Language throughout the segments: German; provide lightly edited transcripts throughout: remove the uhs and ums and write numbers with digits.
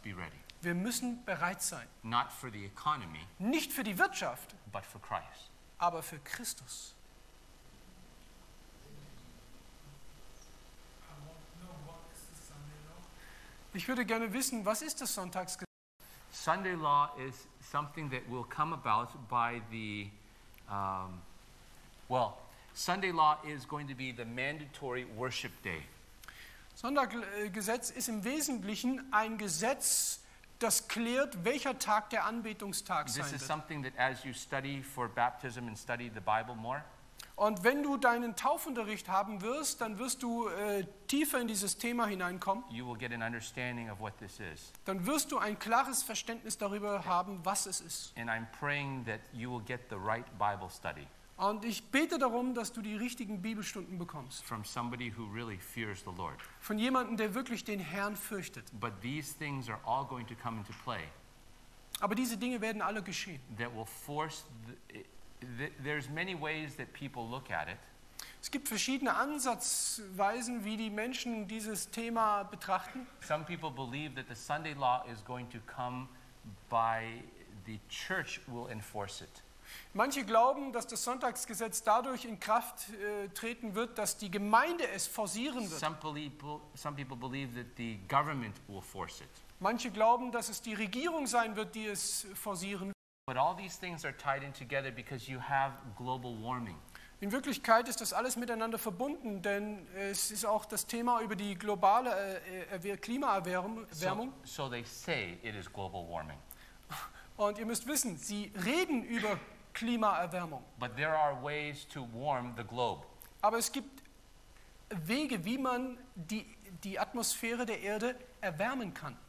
be ready. Wir müssen bereit sein. Not for the economy, Nicht für die Wirtschaft, but for Christ. aber für Christus. Ich würde gerne wissen, was ist das Sonntagsgesetz? Sunday law is something that will come about by the, Sunday law is going to be the mandatory worship day. Sonntagsgesetz ist im Wesentlichen ein Gesetz, das klärt, welcher Tag der Anbetungstag sein This is wird. something that as you study for baptism and study the Bible more, Und wenn du deinen Taufunterricht haben wirst, dann wirst du tiefer in dieses Thema hineinkommen. you will get an understanding of what this is. Dann wirst du ein klares Verständnis darüber haben, was es ist. And I'm praying that you will get the right Bible study Und ich bete darum, dass du die richtigen Bibelstunden bekommst. from somebody who really fears the Lord. Von jemandem, der wirklich den Herrn fürchtet. But these things are all going to come into play Aber diese Dinge werden alle geschehen. that will force there's many ways that people look at it. Es gibt verschiedene Ansatzweisen, wie die Menschen dieses Thema betrachten. Some people believe that the Sunday law is going to come by the church will enforce it. Manche glauben, dass das Sonntagsgesetz dadurch in Kraft treten wird, dass die Gemeinde es forcieren wird. Some people believe that the government will force it. Manche glauben, dass es die Regierung sein wird, die es forcieren wird. But all these things are tied in together because you have global warming. In Wirklichkeit ist das alles miteinander verbunden, denn es ist auch das Thema über die globale Klimaerwärmung. So they say it is global warming. Und ihr müsst wissen, sie reden über Klimaerwärmung. But there are ways to warm the globe. Aber es gibt Wege, wie man die Atmosphäre der Erde erwärmen kann.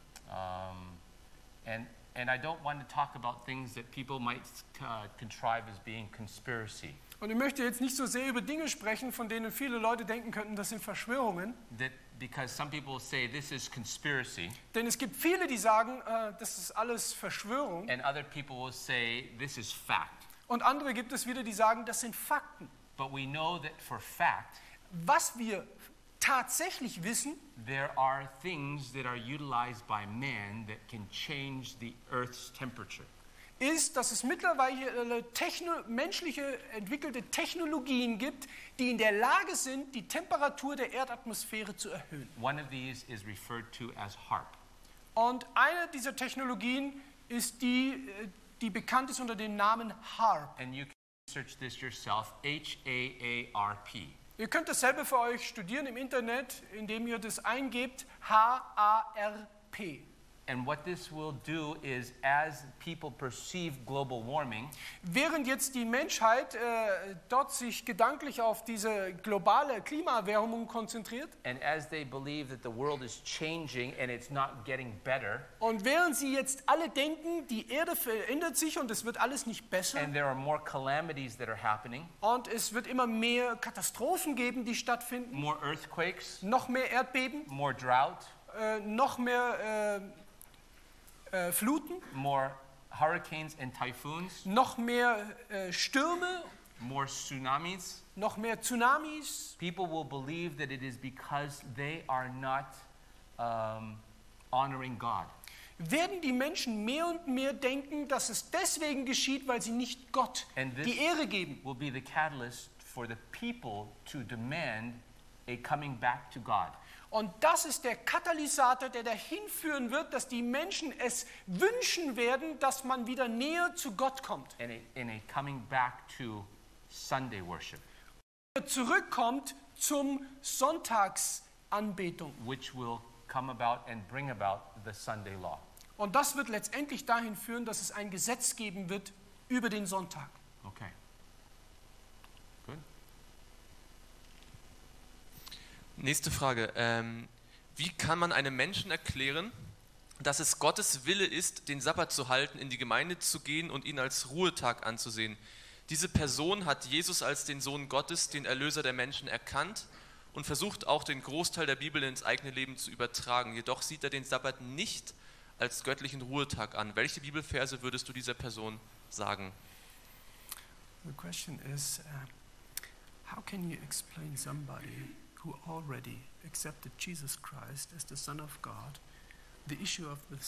And I don't want to talk about things that people might contrive as being conspiracy. Und ich möchte jetzt nicht so sehr über Dinge sprechen, von denen viele Leute denken könnten, das sind Verschwörungen. Because some people say this is conspiracy, Denn es gibt viele, die sagen, das ist alles Verschwörung. and other people will say this is fact. Und andere gibt es wieder, die sagen, das sind Fakten. But we know that for fact, Was wir tatsächlich wissen, there are things that are utilized by man that can change the Earth's temperature. ist, dass es mittlerweile menschliche entwickelte Technologien gibt, die in der Lage sind, die Temperatur der Erdatmosphäre zu erhöhen. One of these is referred to as HAARP. Und eine dieser Technologien ist die bekannt ist unter dem Namen HAARP. And you can research this yourself, HAARP. Ihr könnt dasselbe für euch studieren im Internet, indem ihr das eingebt, HAARP. And what this will do is, as people perceive global warming, Während jetzt die Menschheit dort sich gedanklich auf diese globale Klimaerwärmung konzentriert and as they believe that the world is changing and it's not getting better, und während sie jetzt alle denken, die Erde verändert sich und es wird alles nicht besser and there are more calamities that are happening, und es wird immer mehr Katastrophen geben, die stattfinden, more earthquakes, noch mehr Erdbeben, more drought, noch mehr Fluten, more hurricanes and typhoons, noch mehr Stürme, more tsunamis. noch mehr Tsunamis. People will believe that it is because they are not honoring God. Werden die Menschen mehr und mehr denken, dass es deswegen geschieht, weil sie nicht Gott And this die Ehre geben. will be the catalyst for the people to demand a coming back to God. Und das ist der Katalysator, der dahin führen wird, dass die Menschen es wünschen werden, dass man wieder näher zu Gott kommt. And a coming back to Sunday worship, Zurückkommt zum Sonntagsanbetung. which will come about and bring about the Sunday law. Und das wird letztendlich dahin führen, dass es ein Gesetz geben wird über den Sonntag. Okay. Good. Nächste Frage. Wie kann man einem Menschen erklären, dass es Gottes Wille ist, den Sabbat zu halten, in die Gemeinde zu gehen und ihn als Ruhetag anzusehen? Diese Person hat Jesus als den Sohn Gottes, den Erlöser der Menschen, erkannt und versucht auch den Großteil der Bibel ins eigene Leben zu übertragen. Jedoch sieht er den Sabbat nicht als göttlichen Ruhetag an. Welche Bibelverse würdest du dieser Person sagen? The question is, how can you explain somebody who already accepted Jesus Christ as the Son of God, the issue of the